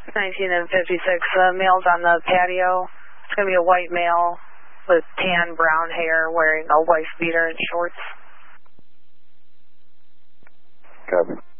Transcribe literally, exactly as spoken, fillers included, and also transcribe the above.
nineteen and fifty-six, uh, male's on the patio. It's going to be a white male with tan brown hair wearing a wife beater and shorts. Copy.